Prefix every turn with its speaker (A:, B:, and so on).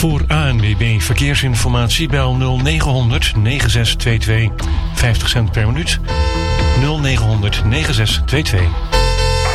A: Voor ANWB Verkeersinformatie bel 0900 9622. 50 cent per minuut. 0900 9622.